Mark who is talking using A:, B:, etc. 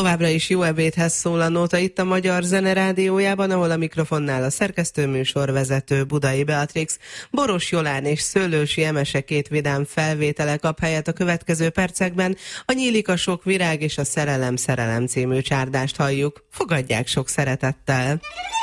A: Továbbra is jó ebédhez szól a Nóta itt a Magyar Zene Rádiójában, ahol a mikrofonnál a szerkesztőműsorvezető Budai Beatrix. Boros Jolán és Szőlősi Emese két vidám felvétele kap helyet a következő percekben. A Nyílik a sok virág és a Szerelem című csárdást halljuk. Fogadják sok szeretettel!